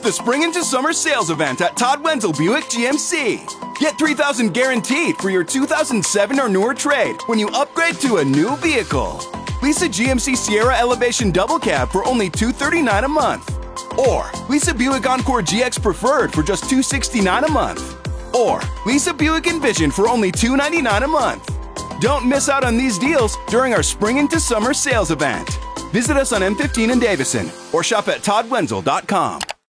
the Spring into Summer sales event at Todd Wenzel Buick GMC. Get $3,000 guaranteed for your 2007 or newer trade when you upgrade to a new vehicle. Lease a GMC Sierra Elevation Double Cab for only $239 a month. Or lease a Buick Encore GX Preferred for just $269 a month. Or lease a Buick Envision for only $299 a month. Don't miss out on these deals during our Spring into Summer sales event. Visit us on M15 in Davison or shop at toddwenzel.com.